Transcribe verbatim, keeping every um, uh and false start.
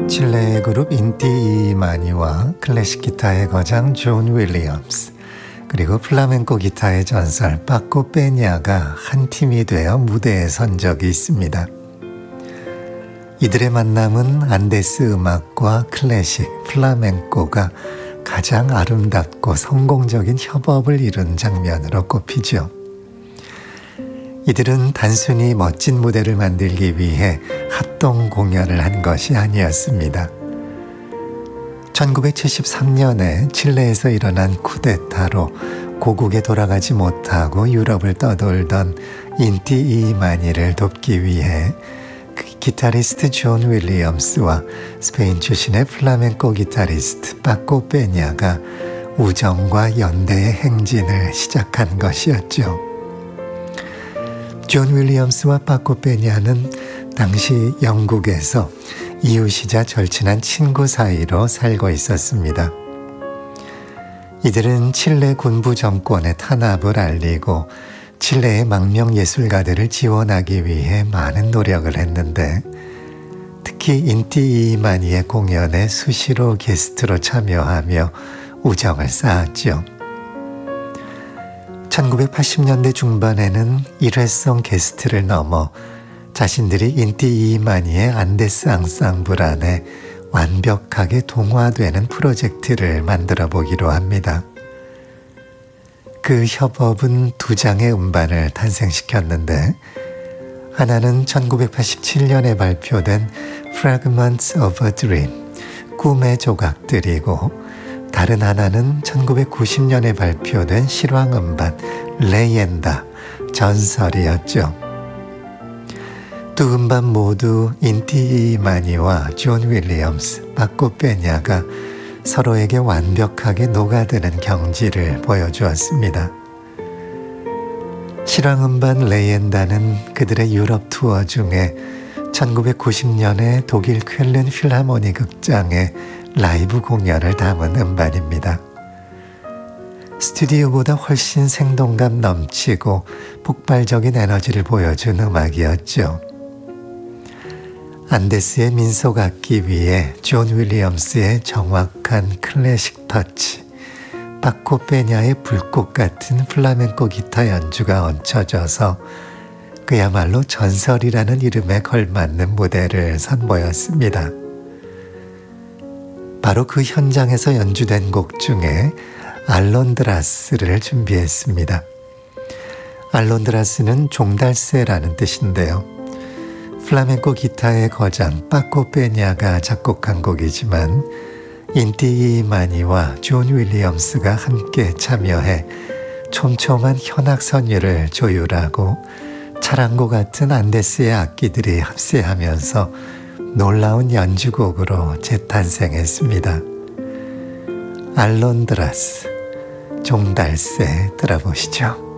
칠레 그룹 인티 마니와 클래식 기타의 거장 존 윌리엄스, 그리고 플라멩코 기타의 전설 빠꼬 빼냐가 한 팀이 되어 무대에 선 적이 있습니다. 이들의 만남은 안데스 음악과 클래식, 플라멩코가 가장 아름답고 성공적인 협업을 이룬 장면으로 꼽히죠. 이들은 단순히 멋진 무대를 만들기 위해 합동 공연을 한 것이 아니었습니다. 천구백칠십삼 년에 칠레에서 일어난 쿠데타로 고국에 돌아가지 못하고 유럽을 떠돌던 인티 이마니를 돕기 위해 기타리스트 존 윌리엄스와 스페인 출신의 플라멩코 기타리스트 빠꼬 빼냐가 우정과 연대의 행진을 시작한 것이었죠. 존 윌리엄스와 빠꼬 빼냐는 당시 영국에서 이웃이자 절친한 친구 사이로 살고 있었습니다. 이들은 칠레 군부 정권의 탄압을 알리고 칠레의 망명 예술가들을 지원하기 위해 많은 노력을 했는데, 특히 인티 이마니의 공연에 수시로 게스트로 참여하며 우정을 쌓았죠. 천구백팔십 년대 중반에는 일회성 게스트를 넘어 자신들이 인티 이마니의 안데스 앙상블 안에 완벽하게 동화되는 프로젝트를 만들어 보기로 합니다. 그 협업은 두 장의 음반을 탄생시켰는데, 하나는 천구백팔십칠 년에 발표된 Fragments of a Dream, 꿈의 조각들이고, 다른 하나는 천구백구십 년에 발표된 실황 음반 레옌다, 전설이었죠. 두 음반 모두 인티 이마니와 존 윌리엄스, 빠꼬 빼냐가 서로에게 완벽하게 녹아드는 경지를 보여주었습니다. 실황 음반 레옌다는 그들의 유럽 투어 중에 천구백구십 년에 독일 쾰른 필하모니 극장의 라이브 공연을 담은 음반입니다. 스튜디오보다 훨씬 생동감 넘치고 폭발적인 에너지를 보여준 음악이었죠. 안데스의 민속악기 위에 존 윌리엄스의 정확한 클래식 터치, 빠꼬 빼냐의 불꽃 같은 플라멩코 기타 연주가 얹혀져서 그야말로 전설이라는 이름에 걸맞는 무대를 선보였습니다. 바로 그 현장에서 연주된 곡 중에 알론드라스를 준비했습니다. 알론드라스는 종달새라는 뜻인데요. 플라멩코 기타의 거장 빠꼬 빼냐가 작곡한 곡이지만 인티 이마니와 존 윌리엄스가 함께 참여해 촘촘한 현악 선율을 조율하고 차랑고 같은 안데스의 악기들이 합세하면서 놀라운 연주곡으로 재탄생했습니다. 알론드라스, 종달새 들어보시죠.